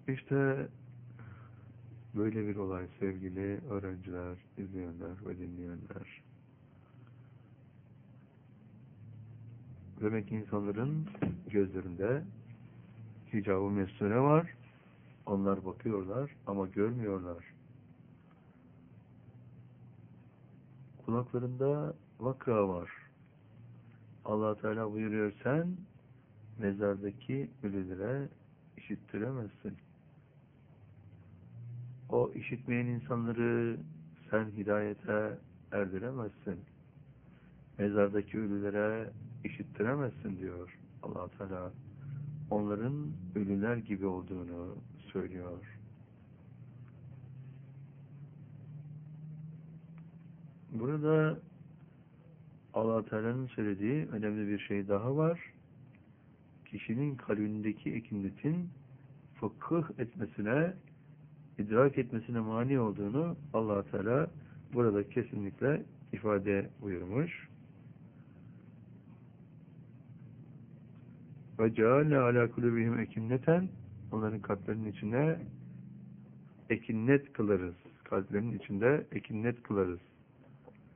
İşte böyle bir olay sevgili öğrenciler, izleyenler ve dinleyenler. Demek ki insanların gözlerinde hicab-ı mesture var. Onlar bakıyorlar ama görmüyorlar. Kulaklarında vakra var. Allah Teala buyuruyor, sen mezardaki ölülere işittiremezsin. O işitmeyen insanları sen hidayete erdiremezsin. Mezardaki ölülere işittiremezsin diyor Allah Teala. Onların ölüler gibi olduğunu söylüyor. Burada Allah Teala'nın söylediği önemli bir şey daha var. Kişinin kalbindeki ekinletin fıkıh etmesine, idrak etmesine mani olduğunu Allah Teala burada kesinlikle ifade buyurmuş. Ve ceale ala kulubihim ekinneten, onların kalplerinin içine ekinnet kılarız. Kalplerinin içinde ekinnet kılarız.